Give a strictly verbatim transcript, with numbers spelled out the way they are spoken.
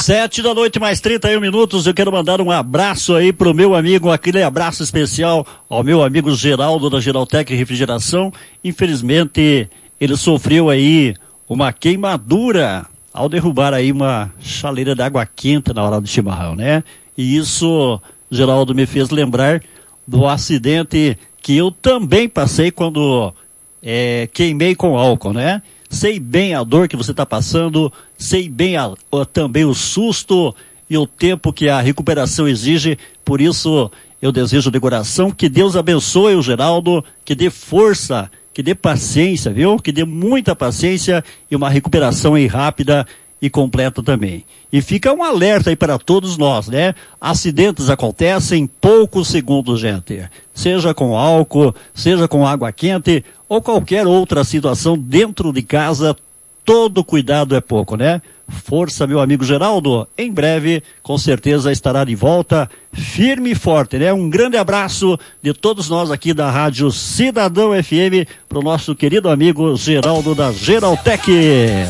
Sete da noite, mais trinta e um minutos. Eu quero mandar um abraço aí pro meu amigo, aquele abraço especial ao meu amigo Geraldo da Geraltec Refrigeração. Infelizmente, ele sofreu aí uma queimadura ao derrubar aí uma chaleira de água quente na hora do chimarrão, né? E isso, Geraldo, me fez lembrar do acidente que eu também passei quando é, queimei com álcool, né? Sei bem a dor que você está passando, sei bem a, a, também o susto e o tempo que a recuperação exige. Por isso, eu desejo de coração que Deus abençoe o Geraldo, que dê força, que dê paciência, viu? Que dê muita paciência e uma recuperação aí rápida e completa também. E fica um alerta aí para todos nós, né? Acidentes acontecem em poucos segundos, gente. Seja com álcool, seja com água quente ou qualquer outra situação dentro de casa, todo cuidado é pouco, né? Força, meu amigo Geraldo. Em breve, com certeza, estará de volta firme e forte, né? Um grande abraço de todos nós aqui da Rádio Cidadão F M para o nosso querido amigo Geraldo da Geraltec.